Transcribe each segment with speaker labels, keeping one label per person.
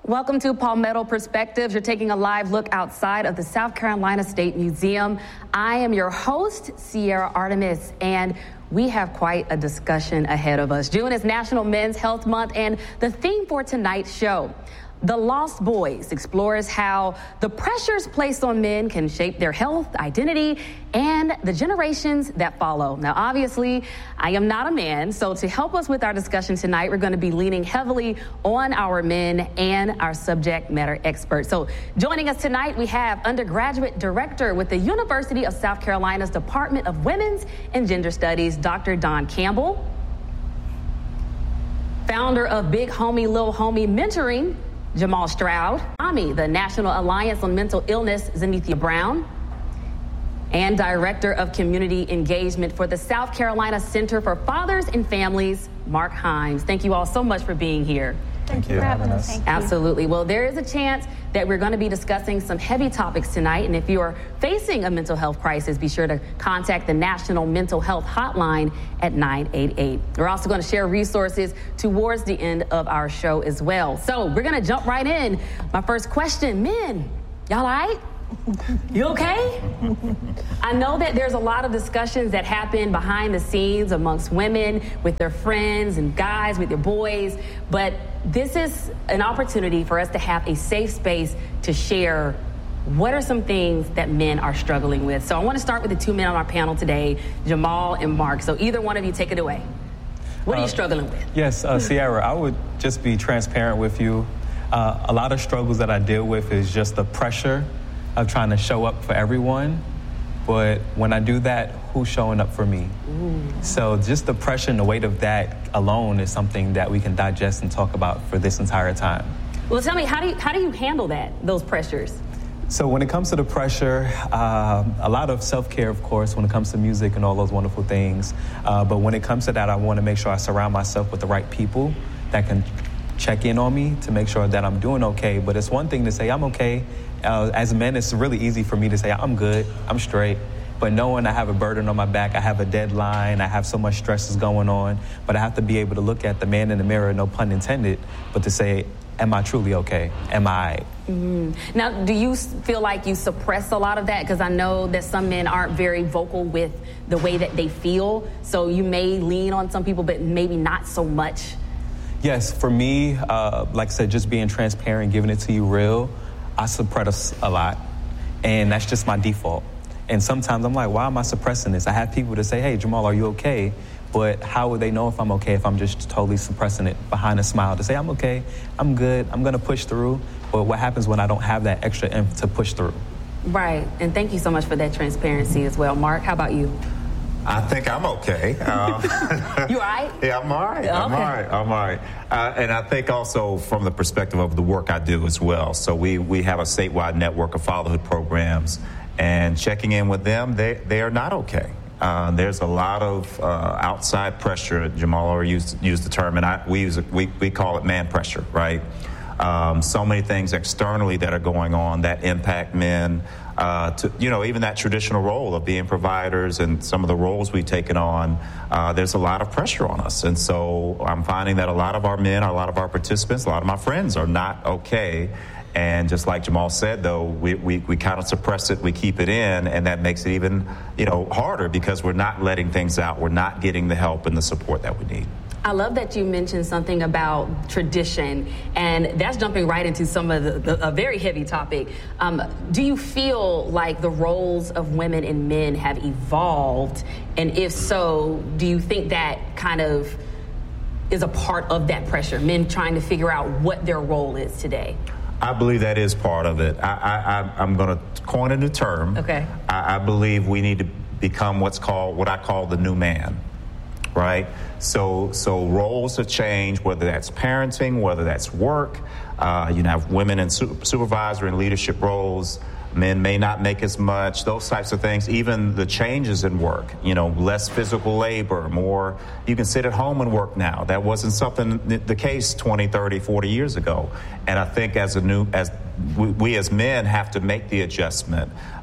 Speaker 1: Welcome to Palmetto Perspectives. You're taking a live look outside of the South Carolina State Museum. I am your host, Sierra Artemis, and we have quite a discussion ahead of us. June is National Men's Health Month, and the theme for tonight's show, The Lost Boys, explores how the pressures placed on men can shape their health, identity, and the generations that follow. Now, obviously, I am not a man, so to help us with our discussion tonight, we're going to be leaning heavily on our men and our subject matter experts. So joining us tonight, we have undergraduate director with the University of South Carolina's Department of Women's and Gender Studies, Dr. Dawn Campbell, founder of Big Homie, Lil Homie Mentoring, Jamal Stroud, AMI, the National Alliance on Mental Illness, Zenithia Brown, and Director of Community Engagement for the South Carolina Center for Fathers and Families, Mark Himes. Thank you all so much for being here.
Speaker 2: Thank you for having us.
Speaker 1: Absolutely. Well, there is a chance that we're going to be discussing some heavy topics tonight. And if you are facing a mental health crisis, be sure to contact the National Mental Health Hotline at 988. We're also going to share resources towards the end of our show as well. So we're going to jump right in. My first question, men, y'all all right? You okay? I know that there's a lot of discussions that happen behind the scenes amongst women with their friends and guys with their boys, but this is an opportunity for us to have a safe space to share what are some things that men are struggling with. So I want to start with the two men on our panel today, Jamal and Mark. So either one of you take it away. What are you struggling with?
Speaker 2: Yes, Sierra, I would just be transparent with you. A lot of struggles that I deal with is just the pressure of trying to show up for everyone, but when I do that, who's showing up for me? Ooh. So just the pressure and the weight of that alone is something that we can digest and talk about for this entire time.
Speaker 1: Well, tell me, how do you handle those pressures?
Speaker 2: So when it comes to the pressure, a lot of self-care, of course, when it comes to music and all those wonderful things. But when it comes to that, I want to make sure I surround myself with the right people that can check in on me to make sure that I'm doing okay. But it's one thing to say I'm okay. As men, it's really easy for me to say I'm good, I'm straight. But knowing I have a burden on my back, I have a deadline, I have so much stress is going on, but I have to be able to look at the man in the mirror, no pun intended, but to say, am I truly okay? Am I all right?
Speaker 1: Mm-hmm. Now, do you feel like you suppress a lot of that? Because I know that some men aren't very vocal with the way that they feel, so you may lean on some people, but maybe not so much.
Speaker 2: Yes, for me, like I said, just being transparent, giving it to you real, I suppress a lot, and that's just my default. And sometimes I'm like, why am I suppressing this? I have people to say, hey, Jamal, are you okay? But how would they know if I'm okay if I'm just totally suppressing it behind a smile to say, I'm okay, I'm good, I'm going to push through. But what happens when I don't have that extra oomph to push through?
Speaker 1: Right, and thank you so much for that transparency as well. Mark, how about you?
Speaker 3: I think I'm okay.
Speaker 1: You all right?
Speaker 3: Yeah, I'm all right.
Speaker 1: Okay.
Speaker 3: I'm all right. And I think also from the perspective of the work I do as well. So we have a statewide network of fatherhood programs, and checking in with them, they are not okay. There's a lot of outside pressure. Jamal already used the term, and we call it man pressure, right? So many things externally that are going on that impact men. Even that traditional role of being providers and some of the roles we've taken on, there's a lot of pressure on us. And so I'm finding that a lot of our men, a lot of our participants, a lot of my friends are not okay. And just like Jamal said, though, we kind of suppress it, we keep it in, and that makes it even, harder because we're not letting things out. We're not getting the help and the support that we need.
Speaker 1: I love that you mentioned something about tradition, and that's jumping right into some of a very heavy topic. Do you feel like the roles of women and men have evolved? And if so, do you think that kind of is a part of that pressure, men trying to figure out what their role is today?
Speaker 3: I believe that is part of it. I'm going to coin a new term.
Speaker 1: Okay.
Speaker 3: I believe we need to become what I call the new man. Right? So roles have changed, whether that's parenting, whether that's work. You have women in supervisory and leadership roles. Men may not make as much, those types of things. Even the changes in work, less physical labor, more, you can sit at home and work now. That wasn't the case 20, 30, 40 years ago. And I think we as men have to make the adjustment.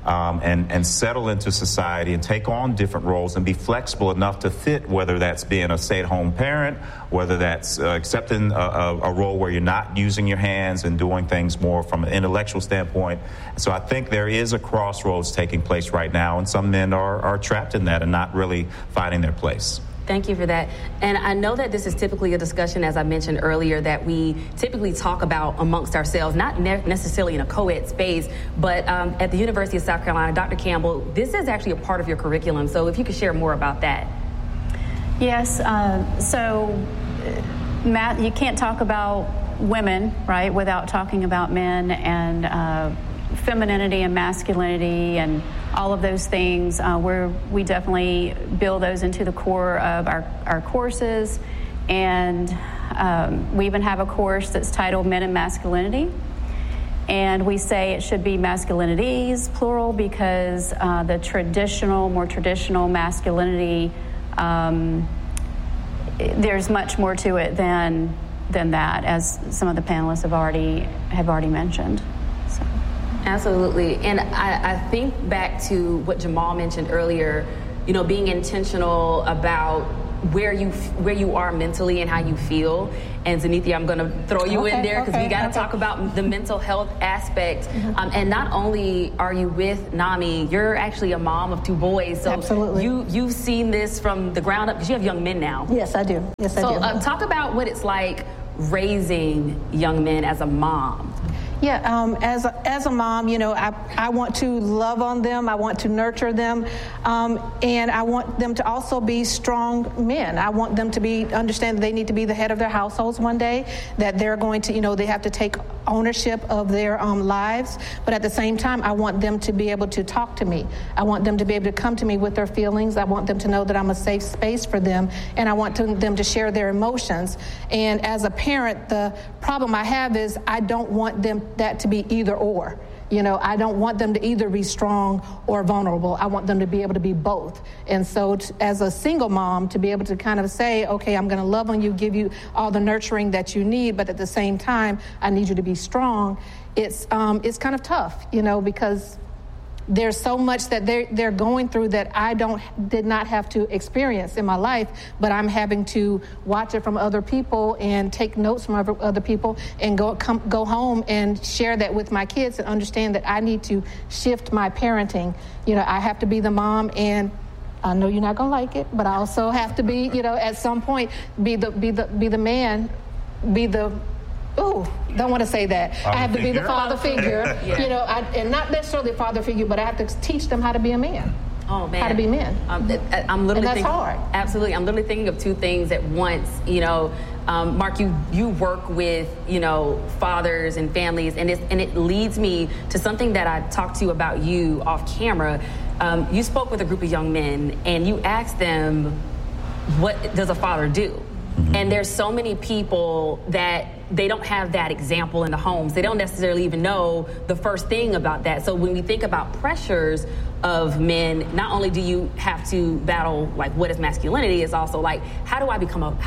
Speaker 3: and settle into society and take on different roles and be flexible enough to fit, whether that's being a stay-at-home parent, whether that's accepting a role where you're not using your hands and doing things more from an intellectual standpoint. So I think there is a crossroads taking place right now, and some men are trapped in that and not really finding their place.
Speaker 1: Thank you for that. And I know that this is typically a discussion, as I mentioned earlier, that we typically talk about amongst ourselves, not necessarily in a co-ed space, but at the University of South Carolina, Dr. Campbell, this is actually a part of your curriculum. So if you could share more about that.
Speaker 4: Yes. So, Matt, you can't talk about women, right, without talking about men and femininity and masculinity and all of those things. We definitely build those into the core of our courses. And we even have a course that's titled Men and Masculinity. And we say it should be masculinities, plural, because the more traditional masculinity, there's much more to it than that, as some of the panelists have already mentioned. So.
Speaker 1: Absolutely. And I think back to what Jamal mentioned earlier, being intentional about where you are mentally and how you feel. And Zenithia, I'm going to throw you in there because we got to talk about the mental health aspect. Mm-hmm. And not only are you with NAMI, you're actually a mom of 2 boys. So
Speaker 5: absolutely.
Speaker 1: You've seen this from the ground up because you have young men now.
Speaker 5: Yes, I do. I do.
Speaker 1: So talk about what it's like raising young men as a mom.
Speaker 5: Yeah, as a mom, I want to love on them. I want to nurture them, and I want them to also be strong men. I want them to understand that they need to be the head of their households one day. That they're going to, they have to take ownership of their lives. But at the same time, I want them to be able to talk to me. I want them to be able to come to me with their feelings. I want them to know that I'm a safe space for them, and I want them to share their emotions. And as a parent, the problem I have is I don't want that to be either or. I don't want them to either be strong or vulnerable. I want them to be able to be both. And so as a single mom, to be able to kind of say, okay, I'm going to love on you, give you all the nurturing that you need, but at the same time, I need you to be strong. It's kind of tough, because there's so much that they're going through that I did not have to experience in my life, but I'm having to watch it from other people and take notes from other people and go home and share that with my kids and understand that I need to shift my parenting. I have to be the mom, and I know you're not going to like it, but I also have to be, at some point, be the man, be the don't want to say that. I have to be the father figure, and not necessarily a father figure, but I have to teach them how to be a man.
Speaker 1: Oh, man.
Speaker 5: How to be men.
Speaker 1: I'm literally
Speaker 5: and that's hard.
Speaker 1: Absolutely. I'm literally thinking of 2 things at once. Mark, you work with, fathers and families, and it leads me to something that I talked to you about you off camera. You spoke with a group of young men, and you asked them, what does a father do? Mm-hmm. And there's so many people that they don't have that example in the homes. They don't necessarily even know the first thing about that. So when we think about pressures of men, not only do you have to battle, like, what is masculinity, it's also like, how do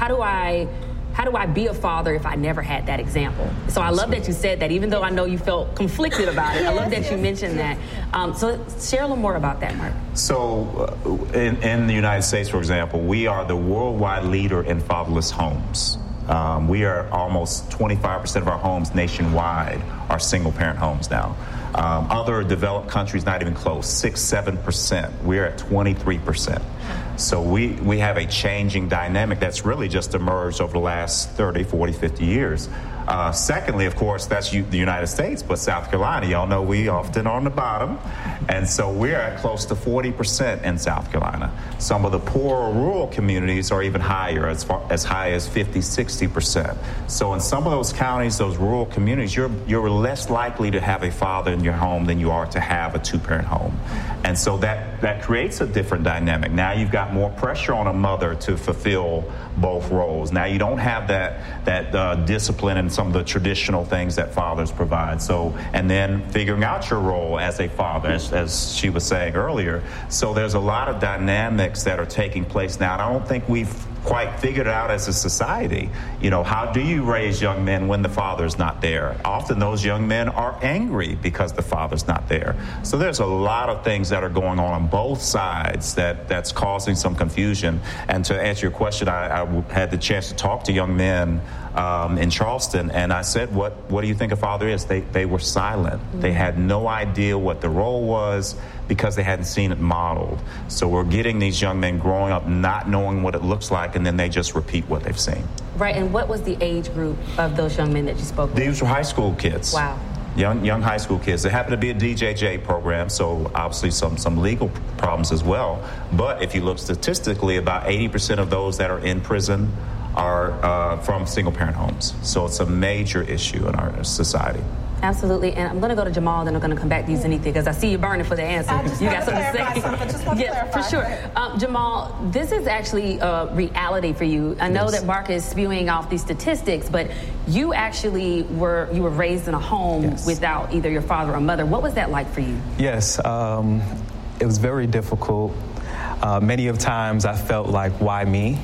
Speaker 1: I be a father if I never had that example? So I love that you said that, even though I know you felt conflicted about it. I love that you mentioned that. So share a little more about that, Mark.
Speaker 3: So in the United States, for example, we are the worldwide leader in fatherless homes. We are almost 25% of our homes nationwide are single-parent homes now. Other developed countries, not even close, 6-7%. We're at 23%. So we have a changing dynamic that's really just emerged over the last 30, 40, 50 years. Secondly, of course, that's the United States, but South Carolina, y'all know we often are on the bottom. And so we're at close to 40% in South Carolina. Some of the poorer rural communities are even higher, as high as 50, 60%. So in some of those counties, those rural communities, you're less likely to have a father in your home than you are to have a 2-parent home. And so that creates a different dynamic. Now you've got more pressure on a mother to fulfill both roles. Now you don't have that discipline and some of the traditional things that fathers provide. So, and then figuring out your role as a father, as she was saying earlier. So there's a lot of dynamics that are taking place now. And I don't think we've quite figured out as a society. You know, how do you raise young men when the father's not there? Often those young men are angry because the father's not there. So there's a lot of things that are going on both sides that's causing some confusion. And to answer your question, I had the chance to talk to young men in Charleston, and I said, what do you think a father is? They were silent. Mm-hmm. They had no idea what the role was because they hadn't seen it modeled. So we're getting these young men growing up not knowing what it looks like, and then they just repeat what they've seen.
Speaker 1: Right, and what was the age group of those young men that you spoke with?
Speaker 3: These were high school kids.
Speaker 1: Wow.
Speaker 3: Young high school kids. It happened to be a DJJ program, so obviously some legal problems as well. But if you look statistically, about 80% of those that are in prison are from single-parent homes. So it's a major issue in our society.
Speaker 1: Absolutely, and I'm going to go to Jamal, then I'm going to come back to you, Zenithia, because I see you burning for the answer. You got something to say? Yeah, for sure. Jamal, this is actually a reality for you. I know that Mark is spewing off these statistics, but you actually were raised in a home without either your father or mother. What was that like for you?
Speaker 2: Yes, it was very difficult. Many of times I felt like, why me?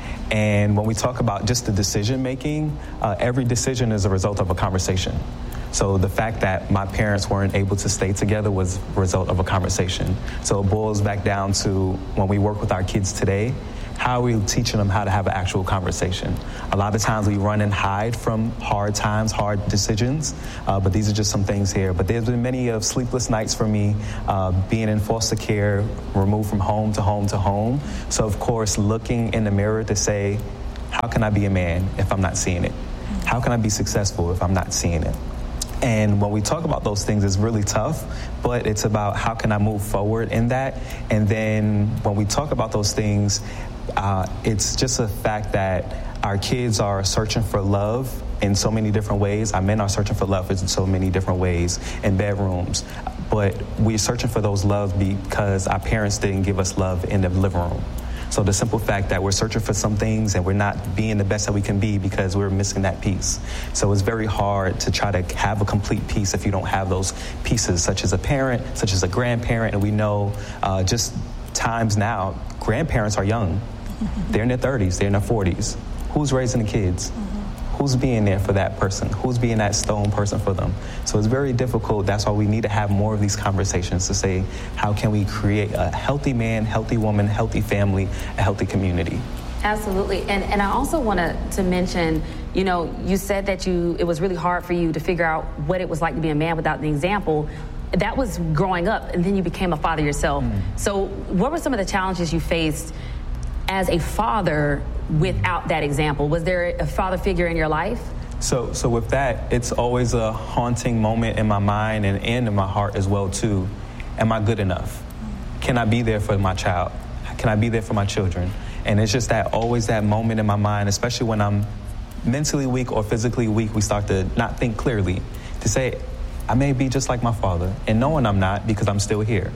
Speaker 2: And when we talk about just the decision making, every decision is a result of a conversation. So the fact that my parents weren't able to stay together was a result of a conversation. So it boils back down to when we work with our kids today, how are we teaching them how to have an actual conversation? A lot of times we run and hide from hard times, hard decisions, but these are just some things here. But there's been many of sleepless nights for me, being in foster care, removed from home to home to home. So of course, looking in the mirror to say, how can I be a man if I'm not seeing it? How can I be successful if I'm not seeing it? And when we talk about those things, it's really tough, but it's about how can I move forward in that. And then when we talk about those things, it's just a fact that our kids are searching for love in so many different ways. Our men are searching for love in so many different ways in bedrooms. But we're searching for those loves because our parents didn't give us love in the living room. So the simple fact that we're searching for some things and we're not being the best that we can be because we're missing that piece. So it's very hard to try to have a complete piece if you don't have those pieces, such as a parent, such as a grandparent. And we know just times now, grandparents are young. They're in their 30s, they're in their 40s. Who's raising the kids? Who's being there for that person? Who's being that stone person for them? So it's very difficult. That's why we need to have more of these conversations to say, how can we create a healthy man, healthy woman, healthy family, a healthy community?
Speaker 1: Absolutely. And I also wanted to mention, you know, you said that it was really hard for you to figure out what it was like to be a man without an example. That was growing up, and then you became a father yourself. So what were some of the challenges you faced as a father without that example? Was there a father figure in your life?
Speaker 2: So with that, it's always a haunting moment in my mind and in my heart as well, too. Am I good enough? Can I be there for my child? Can I be there for my children? And it's just always that moment in my mind, especially when I'm mentally weak or physically weak, we start to not think clearly, to say, I may be just like my father, and knowing I'm not because I'm still here.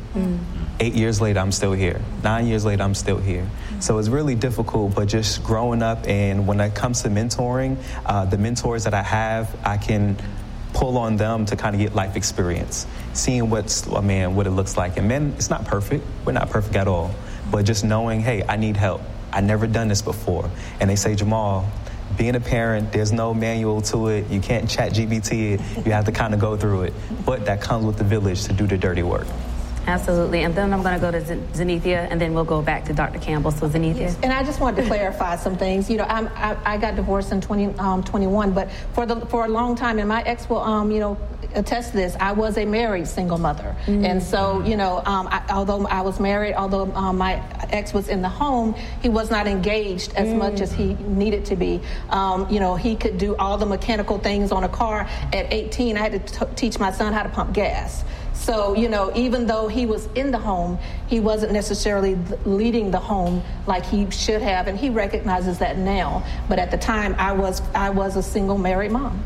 Speaker 2: 8 years later, I'm still here. 9 years later, I'm still here. So it's really difficult, but just growing up, and when it comes to mentoring, the mentors that I have, I can pull on them to kind of get life experience, seeing what it looks like. And men, it's not perfect. We're not perfect at all. But just knowing, hey, I need help. I've never done this before. And they say, Jamal, being a parent, there's no manual to it. You can't chat GPT it. You have to kind of go through it. But that comes with the village to do the dirty work.
Speaker 1: Absolutely. And then I'm going to go to Zenithia, and then we'll go back to Dr. Campbell. So, Zenithia.
Speaker 5: Yes. And I just wanted to clarify some things. You know, I got divorced in 2021, but for a long time, and my ex will, attest to this, I was a married single mother. And so, although I was married, although my ex was in the home, he was not engaged as much as he needed to be. He could do all the mechanical things on a car. At 18, I had to teach my son how to pump gas. So, even though he was in the home, he wasn't necessarily leading the home like he should have, and he recognizes that now. But at the time, I was a single married mom.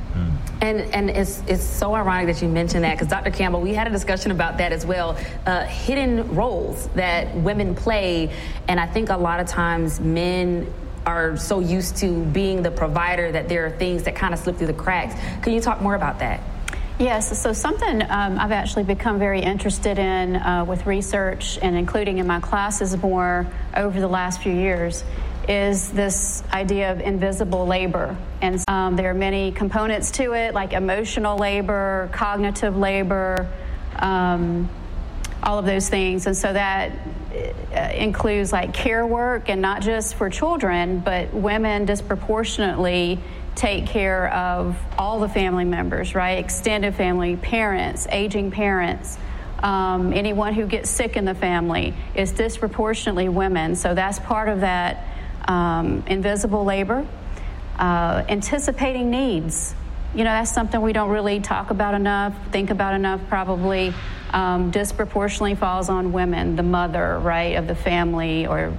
Speaker 1: And it's so ironic that you mentioned that, because Dr. Campbell, we had a discussion about that as well. Hidden roles that women play, and I think a lot of times men are so used to being the provider that there are things that kind of slip through the cracks. Can you talk more about that?
Speaker 4: Yes, so something I've actually become very interested in with research and including in my classes more over the last few years is this idea of invisible labor. And there are many components to it, like emotional labor, cognitive labor, all of those things. And so that includes like care work, and not just for children, but women disproportionately take care of all the family members, right? Extended family, parents, aging parents. Anyone who gets sick in the family is disproportionately women. So that's part of that invisible labor. Anticipating needs. That's something we don't really talk about enough, think about enough probably. Disproportionately falls on women, the mother, right, of the family, or,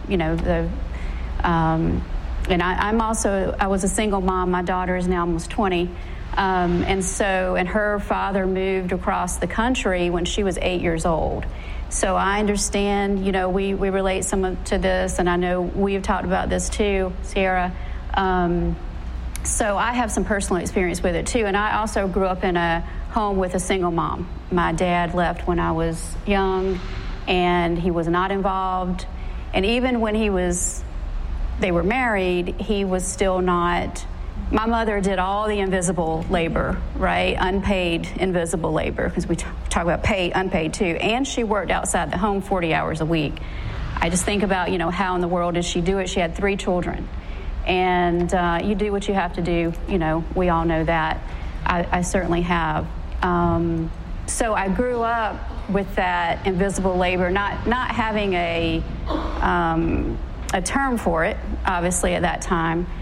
Speaker 4: and I was a single mom. My daughter is now almost 20. And her father moved across the country when she was 8 years old. So I understand, we relate to this, and I know we have talked about this too, Sierra. So I have some personal experience with it too. And I also grew up in a home with a single mom. My dad left when I was young, and he was not involved. And even when they were married, he was still not. My mother did all the invisible labor, right? Unpaid invisible labor, because we talk about paid, unpaid too. And she worked outside the home 40 hours a week. I just think about, how in the world did she do it? She had 3 children. And you do what you have to do. We all know that. I certainly have. So I grew up with that invisible labor, not having a term for it, obviously, at that time.